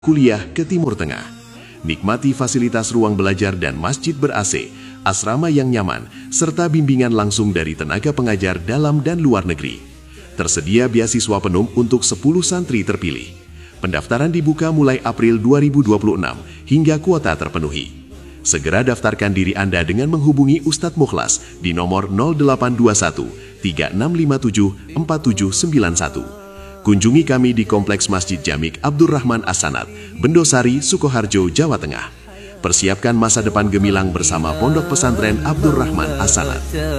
kuliah ke Timur Tengah. Nikmati fasilitas ruang belajar dan masjid ber-AC, asrama yang nyaman, serta bimbingan langsung dari tenaga pengajar dalam dan luar negeri. Tersedia beasiswa penuh untuk 10 santri terpilih. Pendaftaran dibuka mulai April 2026 hingga kuota terpenuhi. Segera daftarkan diri Anda dengan menghubungi Ustadz Mukhlas di nomor 0821 3657 4791. Kunjungi kami di Kompleks Masjid Jamik Abdurrahman As-Sanad, Bendosari, Sukoharjo, Jawa Tengah. Persiapkan masa depan gemilang bersama Pondok Pesantren Abdurrahman As-Sanad.